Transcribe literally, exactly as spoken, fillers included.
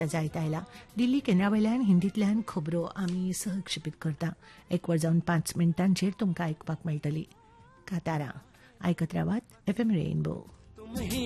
जायत आयला दिल्ली केंद्रावयल्यान हिंदींतल्यान खबरो आमी सहक्षेपीत करता एक वर जावन पांच मिनटांचेर तुमकां आयकपाक मेळटली कातारां आयकत रावात एफ एम रेनबो.